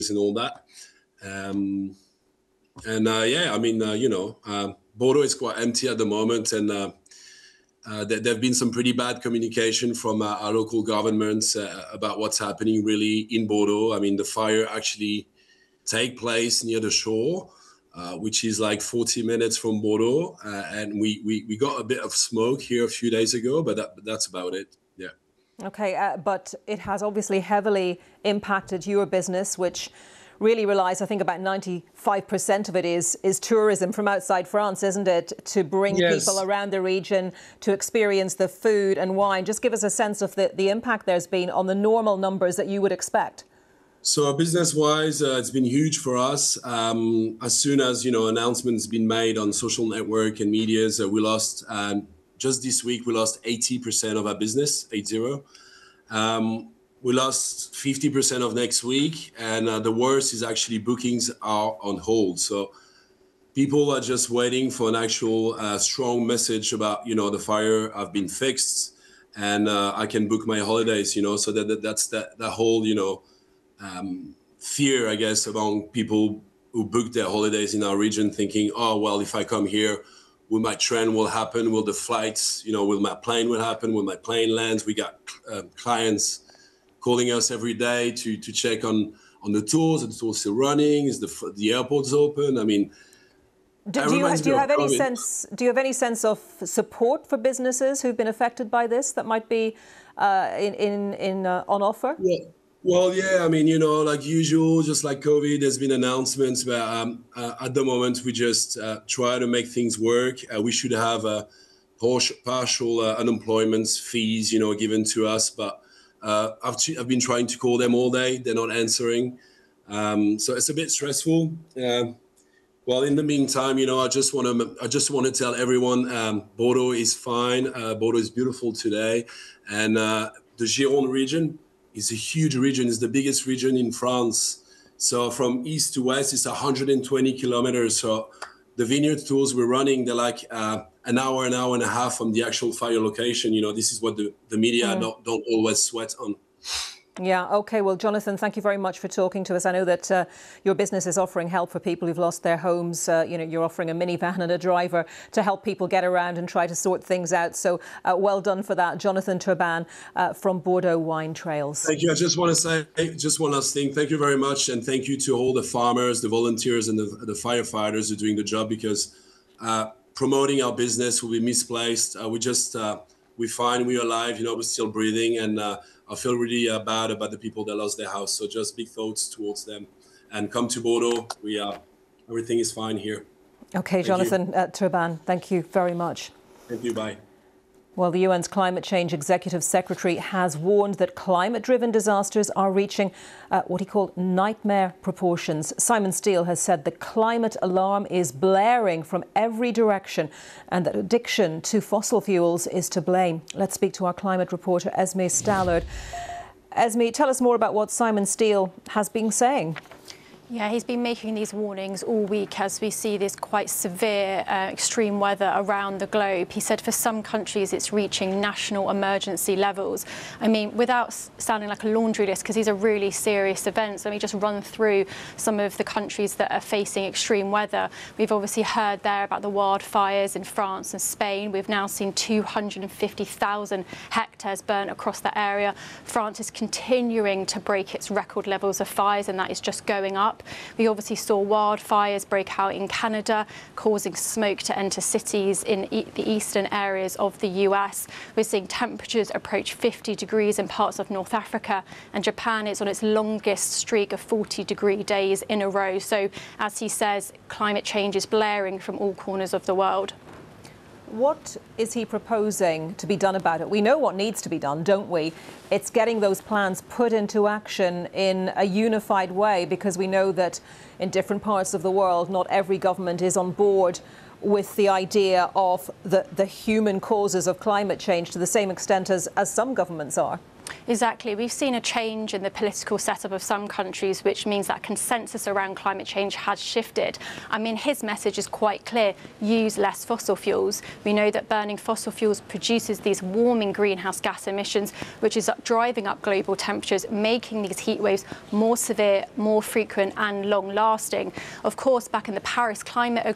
and all that. Yeah, I mean, Bordeaux is quite empty at the moment, and there have been some pretty bad communication from our local governments about what's happening really in Bordeaux. I mean, the fire actually take place near the shore, which is like 40 minutes from Bordeaux, and we got a bit of smoke here a few days ago, but that's about it. Yeah. Okay, but it has obviously heavily impacted your business, which really relies, I think about 95% of it is tourism from outside France, isn't it? To bring people around the region to experience the food and wine. Just give us a sense of the impact there's been on the normal numbers that you would expect. So business-wise, it's been huge for us. As soon as, announcements been made on social network and medias, we lost, just this week, we lost 80% of our business, 80. We lost 50% of next week, and the worst is actually bookings are on hold. So people are just waiting for an actual strong message about, the fire have been fixed, and I can book my holidays, so that's that whole, fear, I guess, among people who book their holidays in our region, thinking, oh, well, if I come here, will my train will happen? Will the flights, will my plane will happen? Will my plane land? We got clients calling us every day to check on the tours. Are the tours still running? Is the airports open? I mean, do you have any sense of support for businesses who've been affected by this that might be on offer? Yeah. Well, yeah, I mean, like usual, just like COVID, there's been announcements, but at the moment, we just try to make things work. We should have a partial unemployment fees, given to us, but I've been trying to call them all day. They're not answering. So it's a bit stressful. Well, in the meantime, I just want to tell everyone, Bordeaux is fine. Bordeaux is beautiful today. And the Gironde region is a huge region. It's the biggest region in France. So from east to west, it's 120 kilometers. So the vineyard tours we're running, they're like an hour and a half from the actual fire location. This is what the media don't always sweat on. Yeah, OK. Well, Jonathan, thank you very much for talking to us. I know that your business is offering help for people who've lost their homes. You're offering a minivan and a driver to help people get around and try to sort things out. So well done for that. Jonathan Turban from Bordeaux Wine Trails. Thank you. I just want to say just one last thing. Thank you very much. And thank you to all the farmers, the volunteers and the firefighters who are doing the job, because promoting our business will be misplaced. We're fine. We're alive. We're still breathing. And I feel really bad about the people that lost their house. So just big thoughts towards them. And come to Bordeaux. Everything is fine here. OK, Jonathan Turban, thank you very much. Thank you. Bye. Well, the UN's Climate Change Executive Secretary has warned that climate-driven disasters are reaching what he called nightmare proportions. Simon Steele has said the climate alarm is blaring from every direction and that addiction to fossil fuels is to blame. Let's speak to our climate reporter, Esme Stallard. Esme, tell us more about what Simon Steele has been saying. Yeah, he's been making these warnings all week as we see this quite severe extreme weather around the globe. He said for some countries it's reaching national emergency levels. I mean, without sounding like a laundry list, because these are really serious events, let me just run through some of the countries that are facing extreme weather. We've obviously heard there about the wildfires in France and Spain. We've now seen 250,000 hectares burnt across that area. France is continuing to break its record levels of fires, and that is just going up. We obviously saw wildfires break out in Canada, causing smoke to enter cities in the eastern areas of the US. We're seeing temperatures approach 50 degrees in parts of North Africa, and Japan is on its longest streak of 40-degree days in a row. So, as he says, climate change is blaring from all corners of the world. What is he proposing to be done about it? We know what needs to be done, don't we? It's getting those plans put into action in a unified way, because we know that in different parts of the world, not every government is on board with the idea of the human causes of climate change to the same extent as some governments are. Exactly. We've seen a change in the political setup of some countries, which means that consensus around climate change has shifted. I mean, his message is quite clear: use less fossil fuels. We know that burning fossil fuels produces these warming greenhouse gas emissions, which is driving up global temperatures, making these heat waves more severe, more frequent and long-lasting. Of course, back in the Paris Climate